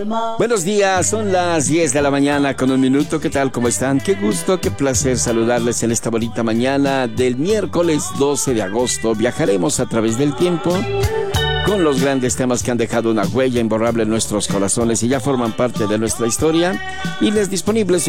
Buenos días, son las 10 de la mañana con un minuto. ¿Qué tal? ¿Cómo están? Qué gusto, qué placer saludarles en esta bonita mañana del miércoles 12 de agosto. Viajaremos a través del tiempo con los grandes temas que han dejado una huella imborrable en nuestros corazones y ya forman parte de nuestra historia. Y les disponibles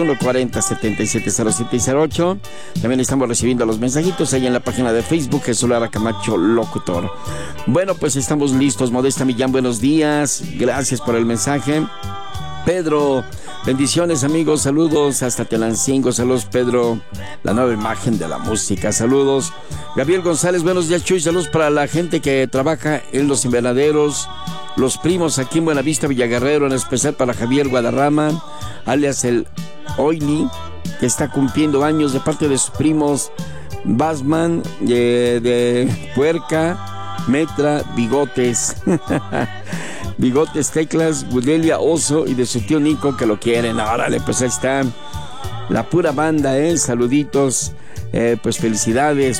140-7707-08. También estamos recibiendo los mensajitos ahí en la página de Facebook, Jesús Lara Camacho Locutor. Bueno, pues estamos listos. Modesta Millán, buenos días. Gracias por el mensaje. Pedro, bendiciones amigos, saludos hasta Telancingo, saludos Pedro, la nueva imagen de la música, saludos. Gabriel González, buenos días Chuy, saludos para la gente que trabaja en los invernaderos, los primos aquí en Buenavista, Villaguerrero, en especial para Javier Guadarrama, alias el Oili, que está cumpliendo años de parte de sus primos Basman, de Puerca, Metra, Bigotes. Bigotes, Teclas, Gudelia, Oso y de su tío Nico que lo quieren. Órale, pues ahí está la pura banda, saluditos, pues felicidades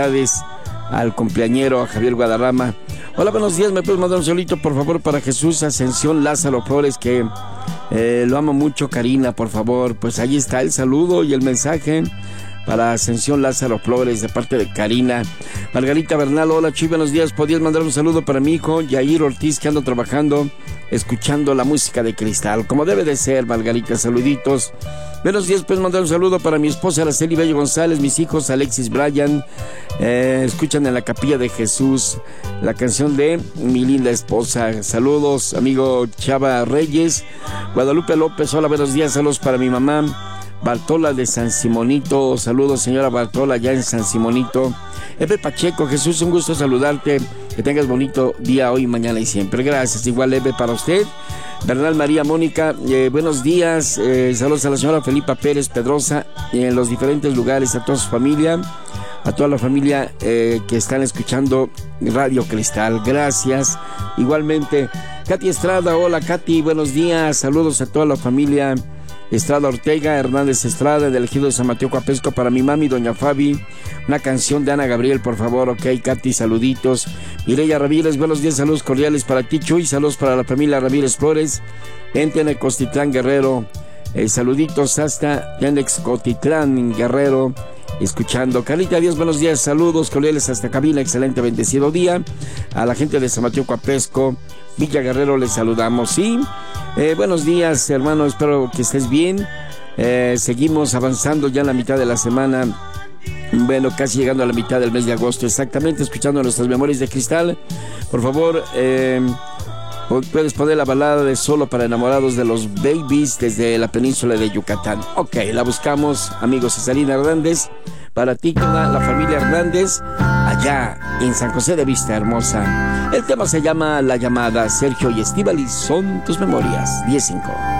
al cumpleañero, a Javier Guadarrama. Hola, buenos días, ¿me puedes mandar un solito por favor para Jesús Ascensión Lázaro Flores, que lo amo mucho, Karina, por favor? Pues ahí está el saludo y el mensaje para Ascensión Lázaro Flores de parte de Karina. Margarita Bernal, hola Chuy, buenos días. ¿Podrías mandar un saludo para mi hijo Yair Ortiz, que ando trabajando, escuchando la música de Cristal? Como debe de ser, Margarita, saluditos. Buenos días, puedes mandar un saludo para mi esposa Araceli Bello González, mis hijos Alexis Bryan, escuchan en la Capilla de Jesús la canción de Mi Linda Esposa. Saludos, amigo Chava Reyes. Guadalupe López, hola, buenos días, saludos para mi mamá Bartola de San Simonito. Saludos, señora Bartola, ya en San Simonito. Epe Pacheco, Jesús, un gusto saludarte. Que tengas bonito día hoy, mañana y siempre. Gracias, igual Epe para usted. Bernal María Mónica, buenos días. Saludos a la señora Felipa Pérez Pedrosa en los diferentes lugares, a toda su familia, a toda la familia que están escuchando Radio Cristal. Gracias. Igualmente, Katy Estrada, hola Katy, buenos días. Saludos a toda la familia Estrada Ortega, Hernández Estrada, del ejido de San Mateo Coapesco, para mi mami, doña Fabi. Una canción de Ana Gabriel, por favor. Ok, Katy, saluditos. Mireya Ramírez, buenos días, saludos cordiales para ti, Chuy. Saludos para la familia Ramírez Flores en Tenecostitlán, Guerrero. Saluditos hasta Tenecostitlán, Guerrero, escuchando. Carlita Díaz, buenos días, saludos cordiales hasta cabina, excelente, bendecido día. A la gente de San Mateo Coapesco, Villa Guerrero, les saludamos. Sí, buenos días, hermano, espero que estés bien. Seguimos avanzando ya en la mitad de la semana. Bueno, casi llegando a la mitad del mes de agosto, exactamente, escuchando nuestras memorias de cristal. Por favor, puedes poner la balada de Solo para enamorados de los Babies desde la península de Yucatán. Ok, la buscamos, amigos. Cesarina Hernández, para ti, toda la familia Hernández, allá en San José de Vista Hermosa. El tema se llama La Llamada. Sergio y Estíbaliz, son tus memorias. 10-5.